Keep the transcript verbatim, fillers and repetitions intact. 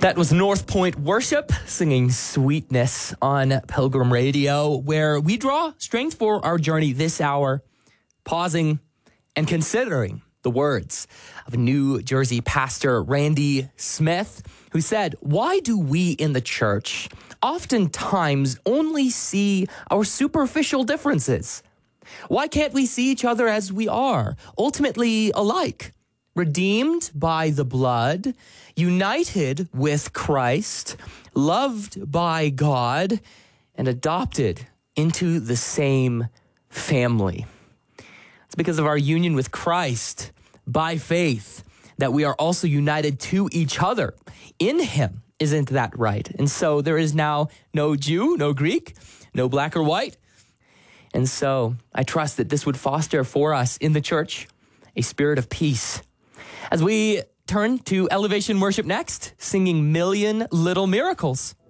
That was North Point Worship singing Sweetness on Pilgrim Radio, where we draw strength for our journey this hour, pausing and considering the words of New Jersey pastor Randy Smith, who said, "Why do we in the church oftentimes only see our superficial differences? Why can't we see each other as we are, ultimately alike? Redeemed by the blood, united with Christ, loved by God, and adopted into the same family." It's because of our union with Christ by faith that we are also united to each other in him. Isn't that right? And so there is now no Jew, no Greek, no black or white. And so I trust that this would foster for us in the church a spirit of peace. As we turn to Elevation Worship next, singing Million Little Miracles.